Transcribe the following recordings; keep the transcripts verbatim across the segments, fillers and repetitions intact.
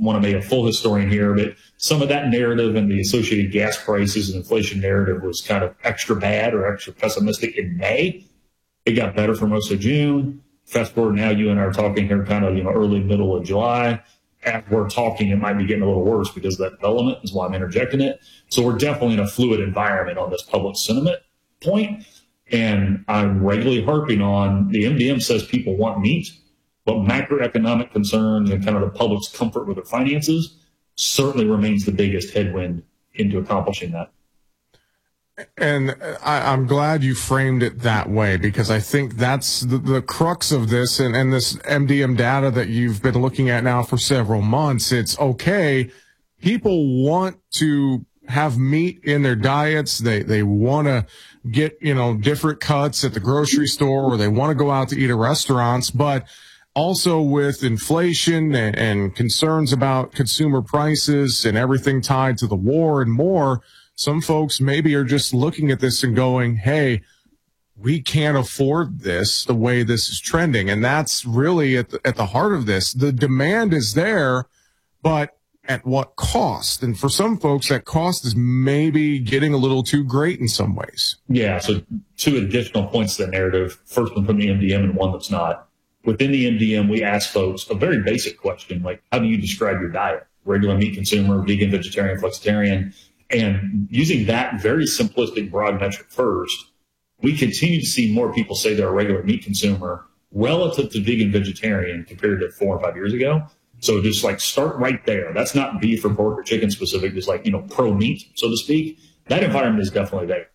want to make a full historian here, but some of that narrative and the associated gas prices and inflation narrative was kind of extra bad or extra pessimistic in May. It got better for most of June. Fast forward now, you and I are talking here kind of, you know, early, middle of July. As we're talking, it might be getting a little worse because of that development is why I'm interjecting it. So we're definitely in a fluid environment on this public sentiment point. And I'm regularly harping on the M D M says people want meat, but macroeconomic concerns and kind of the public's comfort with their finances certainly remains the biggest headwind into accomplishing that. And I, I'm glad you framed it that way, because I think that's the, the crux of this and, and this M D M data that you've been looking at now for several months. It's okay. People want to have meat in their diets. They, they want to get, you know, different cuts at the grocery store, or they want to go out to eat at restaurants, but also with inflation and, and concerns about consumer prices and everything tied to the war and more, some folks maybe are just looking at this and going, hey, we can't afford this the way this is trending. And that's really at the, at the heart of this. The demand is there, but at what cost? And for some folks, that cost is maybe getting a little too great in some ways. Yeah, so two additional points to the narrative. First one from the M D M and one that's not. Within the M D M, we ask folks a very basic question, like, how do you describe your diet? Regular meat consumer, vegan, vegetarian, flexitarian. And using that very simplistic broad metric first, we continue to see more people say they're a regular meat consumer relative to vegan, vegetarian compared to four or five years ago. So just like start right there. That's not beef or pork or chicken specific, just like, you know, pro meat, so to speak. That environment is definitely there.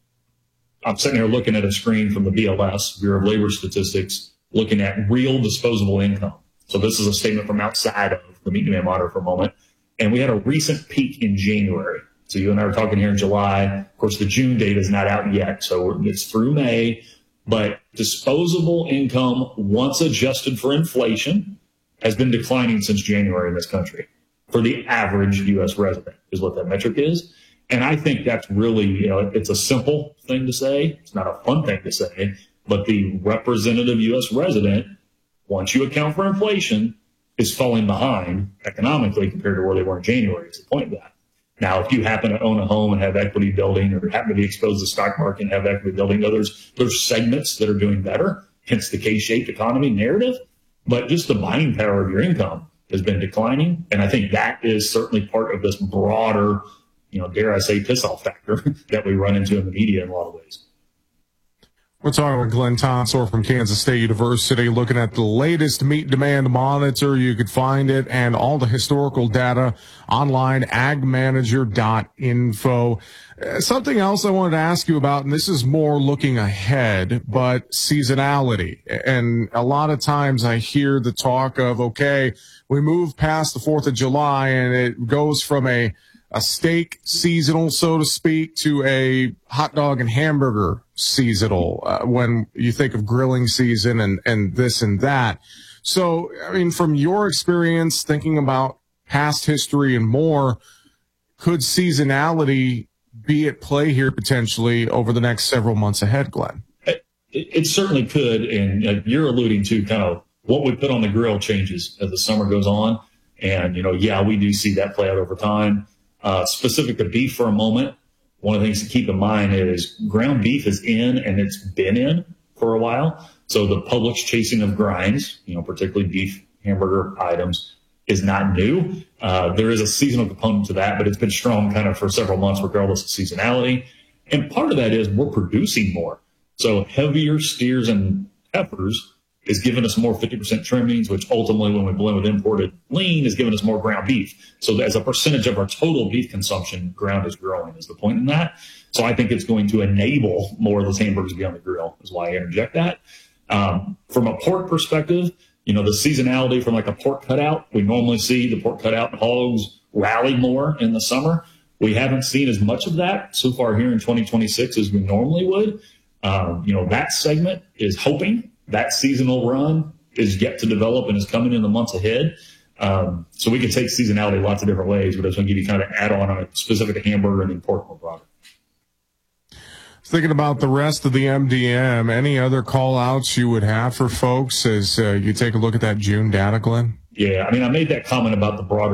I'm sitting here looking at a screen from the B L S, Bureau of Labor Statistics, looking at real disposable income. So this is a statement from outside of the Meat Demand Monitor for a moment. And we had a recent peak in January. So you and I were talking here in July. Of course, the June data is not out yet, so it's through May. But disposable income, once adjusted for inflation, has been declining since January in this country for the average U S resident is what that metric is. And I think that's really, you know, it's a simple thing to say. It's not a fun thing to say, but the representative U S resident, once you account for inflation, is falling behind economically compared to where they were in January is the point of that. Now, if you happen to own a home and have equity building, or happen to be exposed to the stock market and have equity building, there's, there's segments that are doing better, hence the K-shaped economy narrative. But just the buying power of your income has been declining. And I think that is certainly part of this broader, you know, dare I say, piss-off factor that we run into in the media in a lot of ways. We're talking with Glenn Tonsor from Kansas State University, looking at the latest meat demand monitor. You could find it and all the historical data online, ag manager dot info. Uh, something else I wanted to ask you about, and this is more looking ahead, but seasonality. And a lot of times I hear the talk of, okay, we move past the fourth of July and it goes from a a steak seasonal, so to speak, to a hot dog and hamburger seasonal, uh, when you think of grilling season and, and this and that. So, I mean, from your experience thinking about past history and more, could seasonality be at play here potentially over the next several months ahead, Glenn? It, it certainly could. And uh, you're alluding to kind of what we put on the grill changes as the summer goes on. And, you know, yeah, we do see that play out over time. Uh, specific to beef for a moment, one of the things to keep in mind is ground beef is in and it's been in for a while. So the public's chasing of grinds, you know, particularly beef hamburger items, is not new. Uh, there is a seasonal component to that, but it's been strong kind of for several months regardless of seasonality. And part of that is we're producing more. So heavier steers and heifers is giving us more fifty percent trimmings, which ultimately, when we blend with imported lean, is giving us more ground beef. So as a percentage of our total beef consumption, ground is growing is the point in that. So I think it's going to enable more of those hamburgers to be on the grill, is why I interject that. Um, from a pork perspective, you know, the seasonality from like a pork cutout, we normally see the pork cutout and hogs rally more in the summer. We haven't seen as much of that so far here in twenty twenty-six as we normally would. Um, you know, that segment is hoping that seasonal run is yet to develop and is coming in the months ahead. Um, so we can take seasonality lots of different ways, but I just want to give you kind of add on on a specific to hamburger and the pork more broadly. Thinking about the rest of the M D M, any other call outs you would have for folks as uh, you take a look at that June data, Glenn? Yeah, I mean, I made that comment about the broader